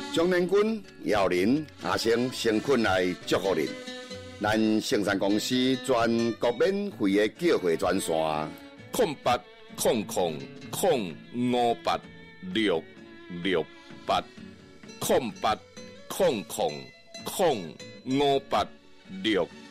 中年军姚林阿生先困来祝福您。咱生产公司全国免费的叫货专线 08000586680800058668。